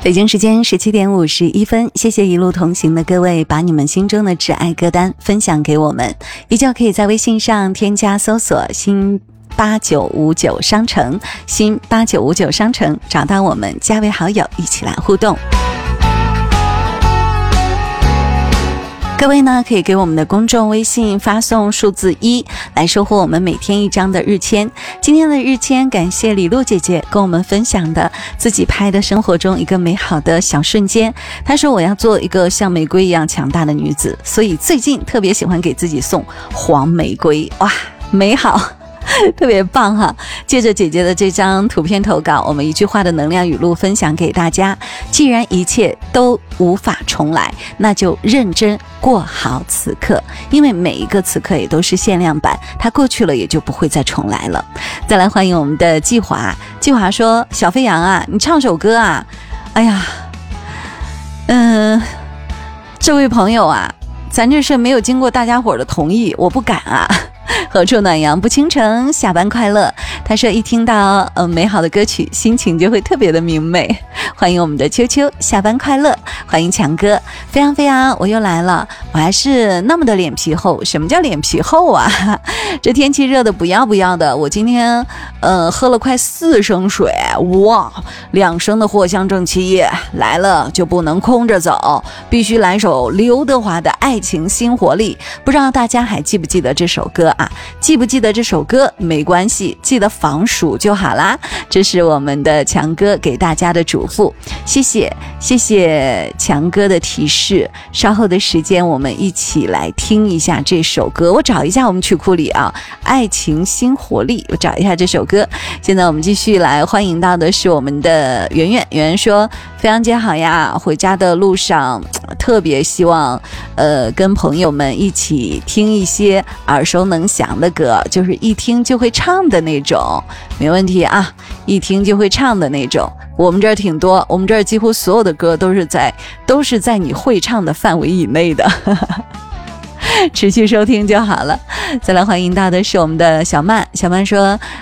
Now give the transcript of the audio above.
北京时间17点51分，谢谢一路同行的各位，把你们心中的挚爱歌单分享给我们。依旧可以在微信上添加搜索新8959商城，新8959商城，找到我们，加为好友，一起来互动。各位呢，可以给我们的公众微信发送数字1来收获我们每天一张的日签。今天的日签，感谢李璐姐姐跟我们分享的自己拍的生活中一个美好的小瞬间。她说我要做一个像玫瑰一样强大的女子，所以最近特别喜欢给自己送黄玫瑰。哇，美好，特别棒哈！借着姐姐的这张图片投稿，我们一句话的能量语录分享给大家。既然一切都无法重来，那就认真过好此刻，因为每一个此刻也都是限量版，它过去了也就不会再重来了。再来欢迎我们的季华，季华说：小飞扬啊，你唱首歌啊。哎呀，这位朋友啊，咱这是没有经过大家伙的同意，我不敢啊。何处暖阳不倾城，下班快乐。他说一听到美好的歌曲，心情就会特别的明媚。欢迎我们的秋秋，下班快乐。欢迎强哥，飞扬飞扬，我又来了，我还是那么的脸皮厚。什么叫脸皮厚啊？这天气热的不要不要的，我今天喝了快4升水，哇，2升的藿香正气液来了就不能空着走，必须来首刘德华的《爱情新活力》。不知道大家还记不记得这首歌啊？记不记得这首歌没关系，记得防暑就好啦。这是我们的强哥给大家的嘱咐，谢谢强哥的提示。稍后的时间我们一起来听一下这首歌，我找一下我们曲库里啊，爱情新活力，我找一下这首歌。现在我们继续来欢迎到的是我们的圆圆，圆圆说：飞扬姐好呀，回家的路上特别希望跟朋友们一起听一些耳熟能详的歌，就是一听就会唱的那种。没问题啊，一听就会唱的那种，我们这儿挺多，我们这儿几乎所有的歌都是在你会唱的范围以内的。持续收听就好了。再来欢迎到的是我们的小曼，小曼说